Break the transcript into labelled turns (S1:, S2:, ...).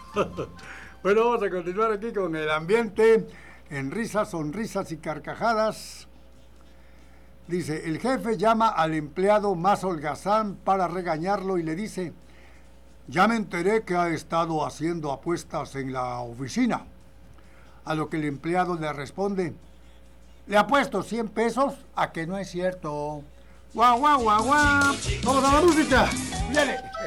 S1: Bueno, vamos a continuar aquí con el ambiente en risas, sonrisas y carcajadas. Dice, el jefe llama al empleado más holgazán para regañarlo y le dice, ya me enteré que ha estado haciendo apuestas en la oficina. A lo que el empleado le responde, le apuesto 100 pesos a que no es cierto. ¡Guau, guau, guau, guau! ¡Vamos a la música! ¡Dale!